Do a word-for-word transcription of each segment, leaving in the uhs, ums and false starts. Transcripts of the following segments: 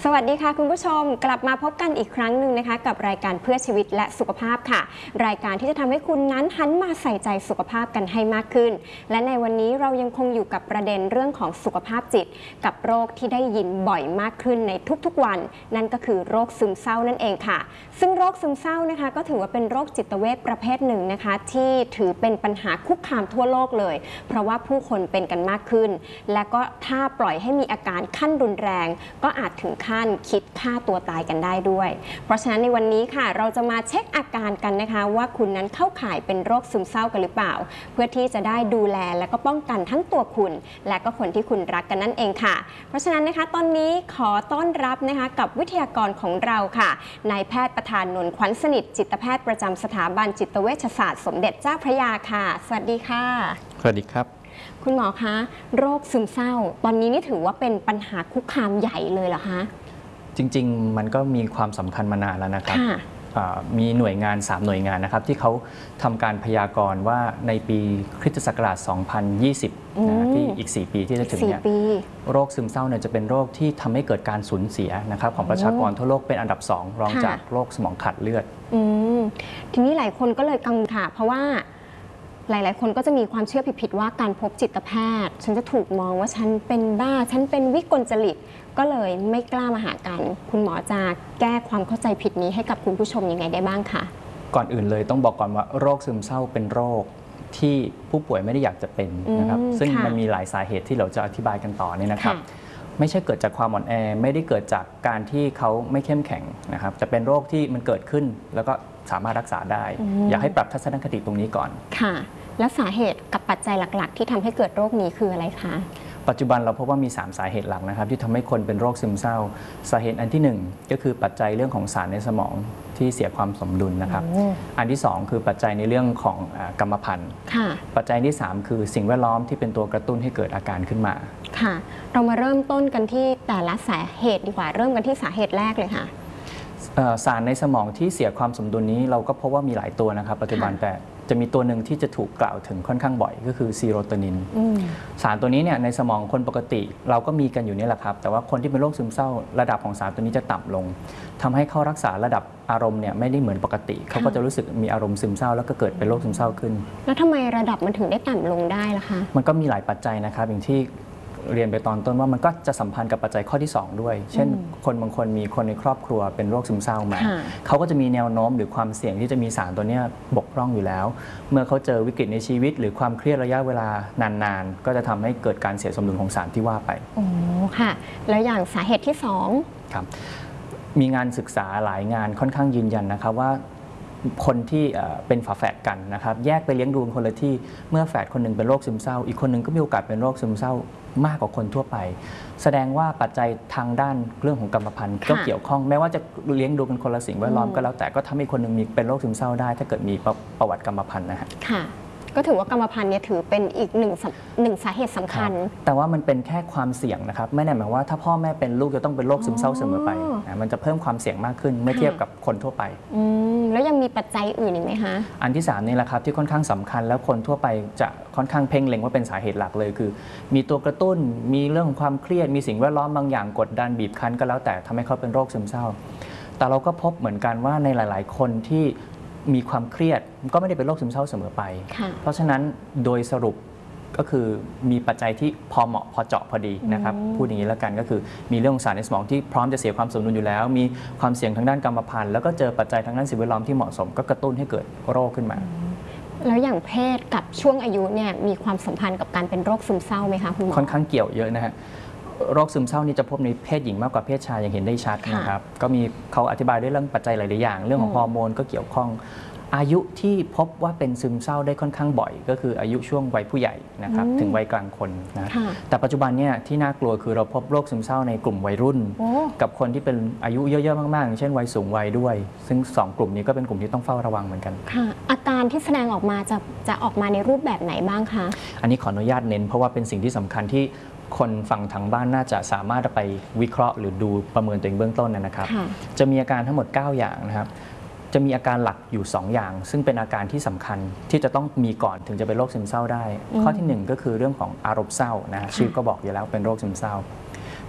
สวัสดีค่ะคุณผู้ชมกลับมาพบกันอีกครั้งหนึ่งนะคะกับรายการเพื่อชีวิตและสุขภาพค่ะรายการที่จะทำให้คุณนั้นหันมาใส่ใจสุขภาพกันให้มากขึ้นและในวันนี้เรายังคงอยู่กับประเด็นเรื่องของสุขภาพจิตกับโรคที่ได้ยินบ่อยมากขึ้นในทุกๆวันนั่นก็คือโรคซึมเศร้านั่นเองค่ะซึ่งโรคซึมเศร้านะคะก็ถือว่าเป็นโรคจิตเวชประเภทหนึ่งนะคะที่ถือเป็นปัญหาคุกคามทั่วโลกเลยเพราะว่าผู้คนเป็นกันมากขึ้นและก็ถ้าปล่อยให้มีอาการขั้นรุนแรงก็อาจถึงขั้นคิดฆ่าตัวตายกันได้ด้วยเพราะฉะนั้นในวันนี้ค่ะเราจะมาเช็คอาการกันนะคะว่าคุณนั้นเข้าข่ายเป็นโรคซึมเศร้ากันหรือเปล่าเพื่อที่จะได้ดูแลและก็ป้องกันทั้งตัวคุณและก็คนที่คุณรักกันนั่นเองค่ะเพราะฉะนั้นนะคะตอนนี้ขอต้อนรับนะคะกับวิทยากรของเราค่ะนายแพทย์ประธานนนท์ขวัญสนิทจิตแพทย์ประจำสถาบันจิตเวชศาสตร์สมเด็จเจ้าพระยาค่ะสวัสดีค่ะสวัสดีครับคุณหมอคะโรคซึมเศร้าตอนนี้นี่ถือว่าเป็นปัญหาคุกคามใหญ่เลยเหรอคะจริงๆมันก็มีความสำคัญมานานแล้วนะครับมีหน่วยงานสามหน่วยงานนะครับที่เขาทำการพยากรณ์ว่าในปีคริสตศักราชสองพันยี่สิบนะที่อีกสี่ปีที่จะถึงเนี่ยโรคซึมเศร้าเนี่ยจะเป็นโรคที่ทำให้เกิดการสูญเสียนะครับของประชากรทั่วโลกเป็นอันดับสองรองจากโรคสมองขาดเลือดทีนี้หลายคนก็เลยกังวลค่ะเพราะว่าหลายๆคนก็จะมีความเชื่อผิดๆว่าการพบจิตแพทย์ฉันจะถูกมองว่าฉันเป็นบ้าฉันเป็นวิกลจริตก็เลยไม่กล้ามาหากันคุณหมอจะแก้ความเข้าใจผิดนี้ให้กับคุณผู้ชมยังไงได้บ้างคะก่อนอื่นเลยต้องบอกก่อนว่าโรคซึมเศร้าเป็นโรคที่ผู้ป่วยไม่ได้อยากจะเป็นนะครับซึ่งมันมีหลายสาเหตุที่เราจะอธิบายกันต่อเนี่ยนะครับไม่ใช่เกิดจากความอ่อนแอไม่ได้เกิดจากการที่เขาไม่เข้มแข็งนะครับจะเป็นโรคที่มันเกิดขึ้นแล้วก็สามารถรักษาได้อยากให้ปรับทัศนคติตรงนี้ก่อนค่ะและสาเหตุกับปัจจัยหลักๆที่ทำให้เกิดโรคนี้คืออะไรคะปัจจุบันเราพบว่ามีสามสาเหตุหลักนะครับที่ทำให้คนเป็นโรคซึมเศร้าสาเหตุอันที่หนึ่งก็คือปัจจัยเรื่องของสารในสมองที่เสียความสมดุลนะครับอันที่สองคือปัจจัยในเรื่องของกรรมพันธุ์ปัจจัยที่สามคือสิ่งแวดล้อมที่เป็นตัวกระตุ้นให้เกิดอาการขึ้นมาค่ะเรามาเริ่มต้นกันที่แต่ละสาเหตุดีกว่าเริ่มกันที่สาเหตุแรกเลยค่ะสารในสมองที่เสียความสมดุลนี้เราก็พบว่ามีหลายตัวนะครับปัจจุบันแต่จะมีตัวหนึ่งที่จะถูกกล่าวถึงค่อนข้างบ่อยก็คือซีโรโทนินสารตัวนี้เนี่ยในสมองคนปกติเราก็มีกันอยู่นี่แหละครับแต่ว่าคนที่เป็นโรคซึมเศร้าระดับของสารตัวนี้จะต่ำลงทำให้เขารักษาระดับอารมณ์เนี่ยไม่ได้เหมือนปกติเขาก็จะรู้สึกมีอารมณ์ซึมเศร้าแล้วก็เกิดเป็นโรคซึมเศร้าขึ้นแล้วทำไมระดับมันถึงได้ต่ำลงได้ล่ะคะมันก็มีหลายปัจจัยนะครับอย่างที่เรียนไปตอนต้นว่ามันก็จะสัมพันธ์กับปัจจัยข้อที่สองด้วยเช่นคนบางคนมีคนในครอบครัวเป็นโรคซึมเศร้ามาเขาก็จะมีแนวโน้มหรือความเสี่ยงที่จะมีสารตัวนี้บกพร่องอยู่แล้วเมื่อเขาเจอวิกฤตในชีวิตหรือความเครียดระยะเวลานานๆก็จะทำให้เกิดการเสียสมดุลของสารที่ว่าไปโอ้ค่ะแล้วอย่างสาเหตุที่สองครับมีงานศึกษาหลายงานค่อนข้างยืนยันนะครับว่าคนที่เป็นฝาแฝดกันนะครับแยกไปเลี้ยงดูคนละที่เมื่อแฝดคนหนึ่งเป็นโรคซึมเศร้าอีกคนหนึ่งก็มีโอกาสเป็นโรคซึมเศร้ามากกว่าคนทั่วไปแสดงว่าปัจจัยทางด้านเรื่องของกรรมพันธุ์ก็เกี่ยวข้องแม้ว่าจะเลี้ยงดูกันคนละสิ่งแวดล้อมก็แล้วแต่ก็ทำให้คนหนึ่งมีเป็นโรคซึมเศร้าได้ถ้าเกิดมีประวัติกรรมพันธุ์นะฮะก็ถือว่ากรรมพันธุ์เนี่ยถือเป็นอีกหนึ่งหนึ่งสาเหตุสำคัญแต่ว่ามันเป็นแค่ความเสี่ยงนะครับไม่ได้หมายว่าถ้าพ่อแม่เป็นลูกจะต้องเป็นโรคซึมเศร้าเสมอไปนะมันจะเพิ่มความเสี่ยงมากขึ้นเมื่อเทียบกับคนทั่วไปแล้วยังมีปัจจัยอื่นอีกไหมคะอันที่สามนี่แหละครับที่ค่อนข้างสำคัญแล้วคนทั่วไปจะค่อนข้างเพ่งเล็งว่าเป็นสาเหตุหลักเลยคือมีตัวกระตุ้นมีเรื่องของความเครียดมีสิ่งแวดล้อมบางอย่างกดดันบีบคั้นก็แล้วแต่ทำให้เขาเป็นโรคซึมเศร้าแต่เราก็พบเหมือนกันว่าในหลายๆคนที่มีความเครียดก็ไม่ได้เป็นโรคซึมเศร้าเสมอไปเพราะฉะนั้นโดยสรุปก็คือมีปัจจัยที่พอเหมาะพอเจาะพอดีนะครับพูดอย่างนี้แล้วกันก็คือมีเรื่องสารในสมองที่พร้อมจะเสียความสมดุลอยู่แล้วมีความเสี่ยงทางด้านกรรมพันธุ์แล้วก็เจอปัจจัยทางด้านสิ่งแวดล้อมที่เหมาะสมก็กระตุ้นให้เกิดโรคขึ้นมาแล้วอย่างเพศกับช่วงอายุเนี่ยมีความสัมพันธ์กับการเป็นโรคซึมเศร้าไหมคะคุณหมอค่อนข้างเกี่ยวเยอะนะฮะโรคซึมเศร้านี่จะพบในเพศหญิงมากกว่าเพศชายอย่างเห็นได้ชัดนะครับก็มีเขาอธิบายด้วยเรื่องปัจจัยหลายๆอย่างเรื่องของฮอร์โมนก็เกี่ยวข้องอายุที่พบว่าเป็นซึมเศร้าได้ค่อนข้างบ่อยก็คืออายุช่วงวัยผู้ใหญ่นะครับถึงวัยกลางคนนะแต่ปัจจุบันเนี่ยที่น่ากลัวคือเราพบโรคซึมเศร้าในกลุ่มวัยรุ่นกับคนที่เป็นอายุเยอะๆมากๆเช่นวัยสูงวัยด้วยซึ่งสองกลุ่มนี้ก็เป็นกลุ่มที่ต้องเฝ้าระวังเหมือนกันค่ะอาการที่แสดงออกมาจะจะออกมาในรูปแบบไหนบ้างคะอันนี้ขออนุญาตเน้นเพราะว่าเป็นสิ่งที่สำคัญที่คนฟังทางบ้านน่าจะสามารถไปวิเคราะห์หรือดูประเมินตัวเองเบื้องต้นนะครับจะมีอาการทั้งหมดเก้าอย่างนะครับจะมีอาการหลักอยู่สองอย่างซึ่งเป็นอาการที่สำคัญที่จะต้องมีก่อนถึงจะเป็นโรคซึมเศร้าได้ข้อที่หนึ่งก็คือเรื่องของอารมณ์เศร้านะชื่อก็บอกอยู่แล้วเป็นโรคซึมเศร้า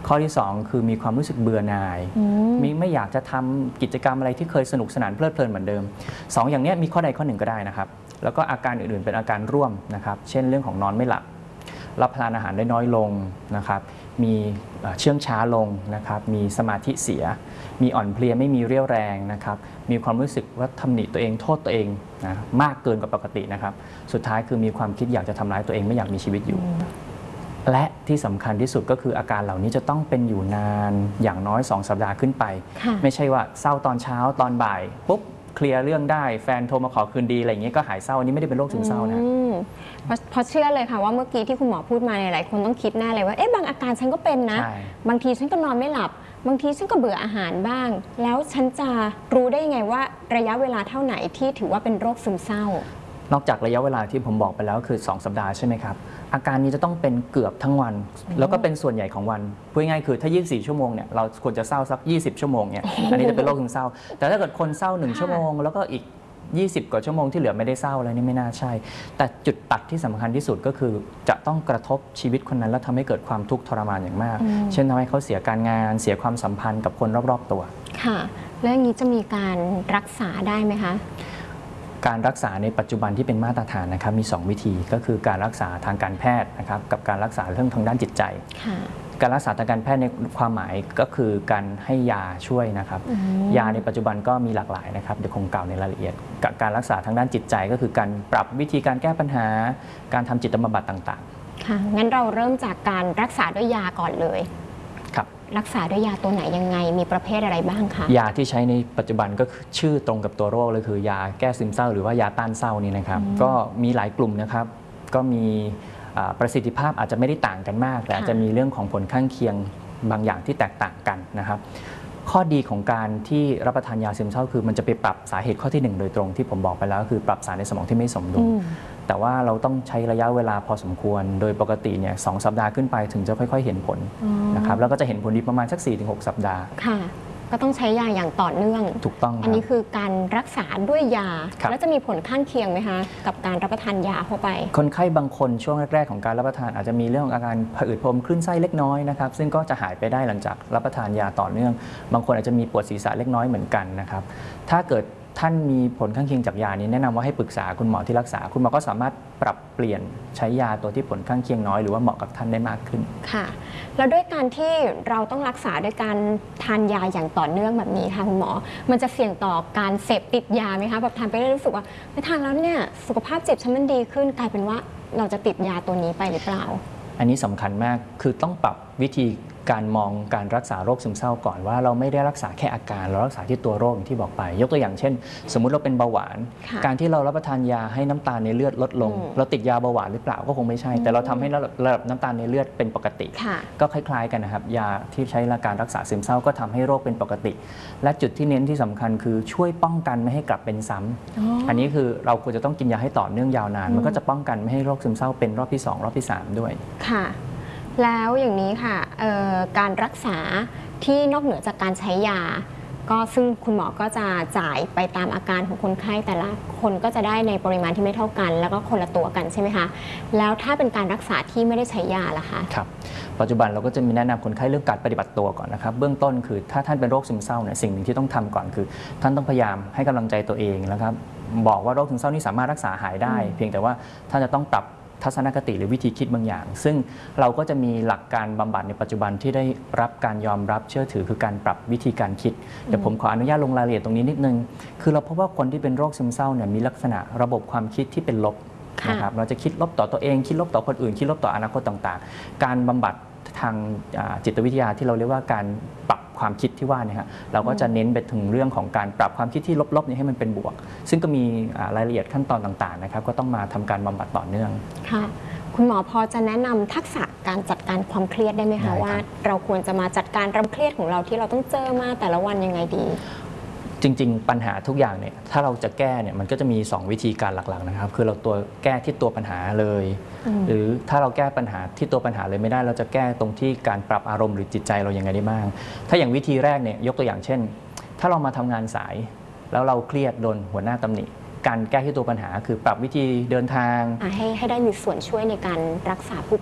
ข้อที่สองคือมีความรู้สึกเบื่อหน่ายไม่ไม่อยากจะทำกิจกรรมอะไรที่เคยสนุกสนานเพลิดเพลินเหมือนเดิมสองอย่างนี้มีข้อใดข้อหนึ่งก็ได้นะครับแล้วก็อาการอื่นๆเป็นอาการร่วมนะครับเช่นเรื่องของนอนไม่หลับรับประทานอาหารได้น้อยลงนะครับมีเชื่องช้าลงนะครับมีสมาธิเสียมีอ่อนเพลียไม่มีเรี่ยวแรงนะครับมีความรู้สึกว่าตำหนิตัวเองโทษตัวเองนะมากเกินกว่าปกตินะครับสุดท้ายคือมีความคิดอยากจะทำร้ายตัวเองไม่อยากมีชีวิตอยู่และที่สำคัญที่สุดก็คืออาการเหล่านี้จะต้องเป็นอยู่นานอย่างน้อยสองสัปดาห์ขึ้นไปไม่ใช่ว่าเศร้าตอนเช้าตอนบ่ายปุ๊บเคลียร์เรื่องได้แฟนโทรมาขอคืนดีอะไรอย่างเงี้ยก็หายเศร้าอันนี้ไม่ได้เป็นโรคซึมเศร้านะเพราะเพราะเชื่อเลยค่ะว่าเมื่อกี้ที่คุณหมอพูดมาหลายคนต้องคิดแน่เลยว่าเอ๊ะบางอาการฉันก็เป็นนะบางทีฉันก็นอนไม่หลับบางทีฉันก็เบื่ออาหารบ้างแล้วฉันจะรู้ได้ยังไงว่าระยะเวลาเท่าไหนที่ถือว่าเป็นโรคซึมเศร้านอกจากระยะเวลาที่ผมบอกไปแล้วคือสองสัปดาห์ใช่ไหมครับอาการนี้จะต้องเป็นเกือบทั้งวันแล้วก็เป็นส่วนใหญ่ของวันพูดง่ายๆคือถ้ายี่สิบสี่ชั่วโมงเนี่ยเราควรจะเศร้าสักยี่สิบชั่วโมงเนี่ยอันนี้จะเป็นโรคซึมเศร้าแต่ถ้าเกิดคนเศร้าหนึ่งชั่วโมงแล้วก็อีกยี่สิบกว่าชั่วโมงที่เหลือไม่ได้เศร้าอะไรนี่ไม่น่าใช่แต่จุดตัดที่สำคัญที่สุดก็คือจะต้องกระทบชีวิตคนนั้นแล้วทำให้เกิดความทุกข์ทรมานอย่างมากเช่นทำให้เขาเสียการงานเสียความสัมพันธ์กับคนรอบๆตัวค่ะแล้วอย่างนี้จะมีการรักษาได้ไหมคะการรักษาในปัจจุบันที่เป็นมาตรฐานนะครับมีสองวิธีก็คือการรักษาทางการแพทย์นะครับกับการรักษาเรื่องทางด้านจิตใจการรักษาทางการแพทย์ในความหมายก็คือการให้ยาช่วยนะครับยาในปัจจุบันก็มีหลากหลายนะครับเดี๋ยวคงกล่าวในรายละเอียดกับการรักษาทางด้านจิตใจก็คือการปรับวิธีการแก้ปัญหาการทำจิตบำบัดต่างๆค่ะงั้นเราเริ่มจากการรักษาด้วยยาก่อนเลยรักษาด้วยยาตัวไหนยังไงมีประเภทอะไรบ้างคะยาที่ใช้ในปัจจุบันก็คือชื่อตรงกับตัวโรคเลยคือยาแก้ซึมเศร้าหรือว่ายาต้านเศร้านี่นะครับก็มีหลายกลุ่มนะครับก็มีประสิทธิภาพอาจจะไม่ได้ต่างกันมากแต่อาจจะมีเรื่องของผลข้างเคียงบางอย่างที่แตกต่างกันนะครับข้อดีของการที่รับประทานยาซึมเศร้าคือมันจะไปปรับสาเหตุข้อที่หนึ่งโดยตรงที่ผมบอกไปแล้วคือปรับสารในสมองที่ไม่สมดุลแต่ว่าเราต้องใช้ระยะเวลาพอสมควรโดยปกติเนี่ยสองสัปดาห์ขึ้นไปถึงจะค่อยๆเห็นผลนะครับแล้วก็จะเห็นผลดีประมาณสัก สี่ถึงหก สัปดาห์ค่ะก็ต้องใช้ยาอย่างต่อเนื่องถูกต้องอันนี้คือการรักษาด้วยยาแล้วจะมีผลข้างเคียงไหมคะกับการรับประทานยาเข้าไปคนไข้บางคนช่วงแรกๆของการรับประทานอาจจะมีเรื่องอาการผะอืดพรมคลื่นไส้เล็กน้อยนะครับซึ่งก็จะหายไปได้หลังจากรับประทานยาต่อเนื่องบางคนอาจจะมีปวดศีรษะเล็กน้อยเหมือนกันนะครับถ้าเกิดท่านมีผลข้างเคียงจากยานี้แนะนำว่าให้ปรึกษาคุณหมอที่รักษาคุณหมอก็สามารถปรับเปลี่ยนใช้ยาตัวที่ผลข้างเคียงน้อยหรือว่าเหมาะกับท่านได้มากขึ้นค่ะแล้วด้วยการที่เราต้องรักษาด้วยการทานยาอย่างต่อเนื่องแบบนี้ค่ะคุณหมอมันจะเสี่ยงต่อการเสพติดยาไหมคะแบบทานไปได้รู้สึกว่าไม่ทานแล้วเนี่ยสุขภาพเจ็บฉันมันดีขึ้นกลายเป็นว่าเราจะติดยาตัวนี้ไปหรือเปล่าอันนี้สำคัญมากคือต้องปรับวิธีการมองการรักษาโรคซึมเศร้าก่อนว่าเราไม่ได้รักษาแค่อาการเรารักษาที่ตัวโรคที่บอกไปยกตัวอย่างเช่นสมมุติเราเป็นเบาหวานการที่เรารับประทานยาให้น้ำตาลในเลือดลดลงเราติดยาเบาหวานหรือเปล่าก็คงไม่ใช่แต่เราทำให้ระดับน้ำตาลในเลือดเป็นปกติก็คล้ายๆกันนะครับยาที่ใช้ในการรักษาซึมเศร้าก็ทำให้โรคเป็นปกติและจุดที่เน้นที่สำคัญคือช่วยป้องกันไม่ให้กลับเป็นซ้ำอันนี้คือเราควรจะต้องกินยาให้ต่อเนื่องยาวนานมันก็จะป้องกันไม่ให้โรคซึมเศร้าเป็นรอบที่สองรอบที่สามด้วยค่ะแล้วอย่างนี้ค่ะการรักษาที่นอกเหนือจากการใช้ยาก็ซึ่งคุณหมอก็จะจ่ายไปตามอาการของคนไข้แต่ละคนก็จะได้ในปริมาณที่ไม่เท่ากันแล้วก็คนละตัวกันใช่ไหมคะแล้วถ้าเป็นการรักษาที่ไม่ได้ใช้ยาล่ะคะครับปัจจุบันเราก็จะมีแนะนำคนไข้เรื่องการปฏิบัติตัวก่อนนะครับเบื้องต้นคือถ้าท่านเป็นโรคซึมเศร้าเนี่ยสิ่งหนึ่งที่ต้องทำก่อนคือท่านต้องพยายามให้กำลังใจตัวเองแล้วครับบอกว่าโรคซึมเศร้านี่สามารถรักษาหายได้เพียงแต่ว่าท่านจะต้องปรับทัศนคติหรือวิธีคิดบางอย่างซึ่งเราก็จะมีหลักการบำบัดในปัจจุบันที่ได้รับการยอมรับเชื่อถือคือการปรับวิธีการคิดเดี๋ยวผมขออนุญาตลงรายละเอียดตรงนี้นิดนึงคือเราพบว่าคนที่เป็นโรคซึมเศร้าเนี่ยมีลักษณะระบบความคิดที่เป็นลบนะครับเราจะคิดลบต่อตัวเองคิดลบต่อคนอื่นคิดลบต่ออนาคตต่างๆการบำบัดทางจิตวิทยาที่เราเรียกว่าการปรับความคิดที่ว่าเนี่ยเราก็จะเน้นไปถึงเรื่องของการปรับความคิดที่ลบๆนี้ให้มันเป็นบวกซึ่งก็มีรายละเอียดขั้นตอนต่างๆนะครับก็ต้องมาทำการบำบัดต่อเนื่องค่ะคุณหมอพอจะแนะนำทักษะการจัดการความเครียดได้ไหมคะว่าเราควรจะมาจัดการความเครียดของเราที่เราต้องเจอมาแต่ละวันยังไงดีจริงๆปัญหาทุกอย่างเนี่ยถ้าเราจะแก้เนี่ยมันก็จะมีสองวิธีการหลักๆนะครับคือเราตัวแก้ที่ตัวปัญหาเลยหรือถ้าเราแก้ปัญหาที่ตัวปัญหาเลยไม่ได้เราจะแก้ตรงที่การปรับอารมณ์หรือจิตใจเรายังไงได้บ้างถ้าอย่างวิธีแรกเนี่ยยกตัวอย่างเช่นถ้าเรามาทำงานสายแล้วเราเครียดโดนหัวหน้าตำหนิการแก้ที่ตัวปัญหาคือปรับวิธีเดินทางให้ให้ได้มีส่วนช่วยในการรักษาผู้